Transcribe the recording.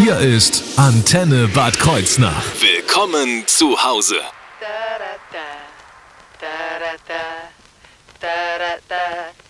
Hier ist Antenne Bad Kreuznach. Willkommen zu Hause. Da, da, da, da, da, da, da, da.